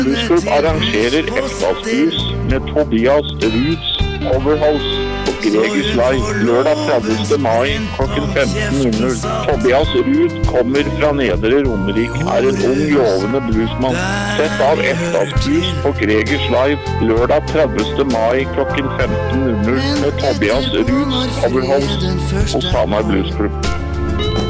Bluesklubb arrangerer Ekdalsblues med Tobias Ruths Powerhouse på Gregers Live lørdag 30. mai klokken 15:00. Tobias Ruth kommer fra Nedre Romerike, er en ung, lovende bluesmann. Sett av Ekdalsblues på Gregers Live lørdag 30. mai klokken 15:00 med Tobias Ruths Powerhouse hos Hamar Bluesklubb.